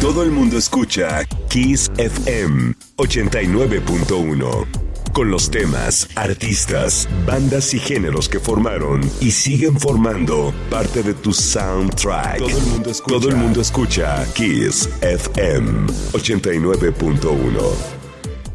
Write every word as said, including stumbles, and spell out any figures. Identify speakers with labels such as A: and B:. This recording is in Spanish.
A: Todo el mundo escucha Kiss F M ochenta y nueve punto uno. Con los temas, artistas, bandas y géneros que formaron y siguen formando parte de tu soundtrack. Todo el mundo escucha, Todo el mundo escucha Kiss F M ochenta y nueve punto uno.